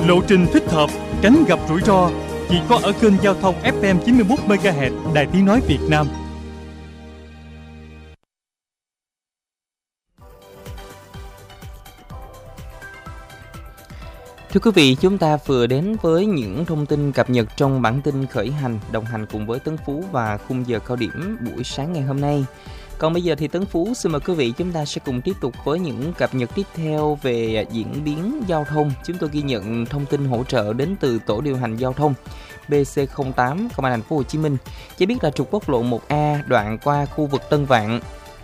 Lộ trình thích hợp, tránh gặp rủi ro, chỉ có ở kênh giao thông FM 91 MHz Đài Tiếng nói Việt Nam. Thưa quý vị, chúng ta vừa đến với những thông tin cập nhật trong bản tin khởi hành, đồng hành cùng với Tấn Phú và khung giờ cao điểm buổi sáng ngày hôm nay. Còn bây giờ thì Tấn Phú xin mời quý vị chúng ta sẽ cùng tiếp tục với những cập nhật tiếp theo về diễn biến giao thông. Chúng tôi ghi nhận thông tin hỗ trợ đến từ Tổ điều hành giao thông BC08 Công an thành phố Hồ Chí Minh. Chỉ biết là trục quốc lộ 1A đoạn qua khu vực Tân Vạn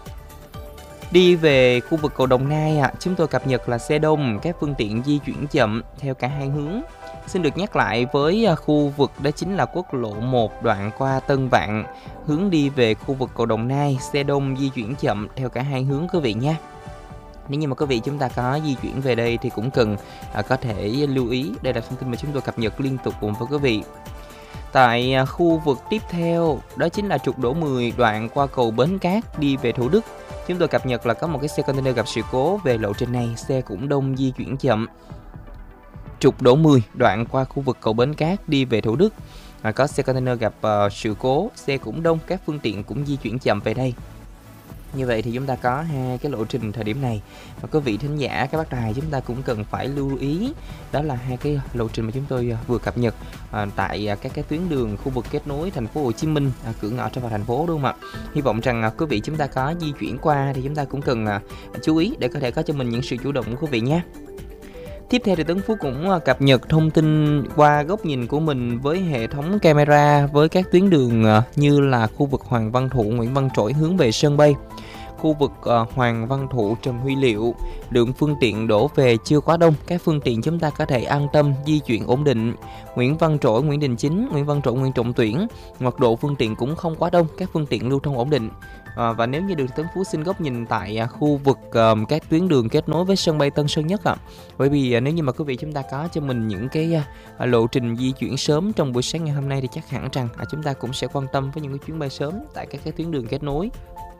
đi về khu vực cầu Đồng Nai, chúng tôi cập nhật là xe đông, các phương tiện di chuyển chậm theo cả hai hướng. Xin được nhắc lại với khu vực đó chính là quốc lộ 1 đoạn qua Tân Vạn, hướng đi về khu vực cầu Đồng Nai, xe đông di chuyển chậm theo cả hai hướng quý vị nha. Nếu như mà quý vị chúng ta có di chuyển về đây thì cũng cần có thể lưu ý, đây là thông tin mà chúng tôi cập nhật liên tục cùng với quý vị. Tại khu vực tiếp theo đó chính là trục Đỗ 10 đoạn qua cầu Bến Cát đi về Thủ Đức. Chúng tôi cập nhật là có một cái xe container gặp sự cố về lộ trình này, xe cũng đông di chuyển chậm. Trục Đỗ 10 đoạn qua khu vực cầu Bến Cát đi về Thủ Đức, có xe container gặp sự cố, xe cũng đông, các phương tiện cũng di chuyển chậm về đây. Như vậy thì chúng ta có hai cái lộ trình thời điểm này và quý vị thính giả, các bác đài chúng ta cũng cần phải lưu ý, đó là hai cái lộ trình mà chúng tôi vừa cập nhật tại các cái tuyến đường khu vực kết nối thành phố Hồ Chí Minh, cửa ngõ ra vào thành phố, đúng không ạ? Hy vọng rằng quý vị chúng ta có di chuyển qua thì chúng ta cũng cần chú ý để có thể có cho mình những sự chủ động của quý vị nhé. Tiếp theo thì Tấn Phú cũng cập nhật thông tin qua góc nhìn của mình với hệ thống camera với các tuyến đường như là khu vực Hoàng Văn Thụ, Nguyễn Văn Trỗi hướng về sân bay. Khu vực Hoàng Văn Thụ, Trần Huy Liệu, lượng phương tiện đổ về chưa quá đông, các phương tiện chúng ta có thể an tâm di chuyển ổn định. Nguyễn Văn Trỗi, Nguyễn Đình Chính, Nguyễn Văn Trỗi, Nguyễn Trọng Tuyển, mật độ phương tiện cũng không quá đông, các phương tiện lưu thông ổn định. Và nếu như được Tấn Phú xin góc nhìn tại khu vực các tuyến đường kết nối với sân bay Tân Sơn Nhất bởi vì nếu như mà quý vị chúng ta có cho mình những cái lộ trình di chuyển sớm trong buổi sáng ngày hôm nay thì chắc hẳn rằng chúng ta cũng sẽ quan tâm với những cái chuyến bay sớm tại các cái tuyến đường kết nối.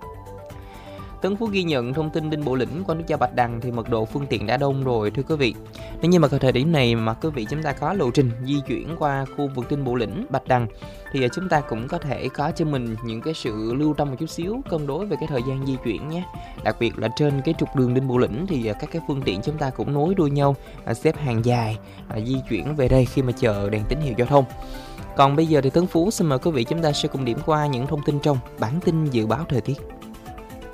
Tấn Phú ghi nhận thông tin Đinh Bộ Lĩnh qua nút giao Bạch Đằng thì mật độ phương tiện đã đông rồi thưa quý vị. Nếu như mà thời điểm này mà quý vị chúng ta có lộ trình di chuyển qua khu vực Đinh Bộ Lĩnh, Bạch Đằng thì chúng ta cũng có thể có cho mình những cái sự lưu tâm một chút xíu, cân đối về cái thời gian di chuyển nhé. Đặc biệt là trên cái trục đường Đinh Bộ Lĩnh thì các cái phương tiện chúng ta cũng nối đuôi nhau, xếp hàng dài di chuyển về đây khi mà chờ đèn tín hiệu giao thông. Còn bây giờ thì Tấn Phú xin mời quý vị chúng ta sẽ cùng điểm qua những thông tin trong bản tin dự báo thời tiết.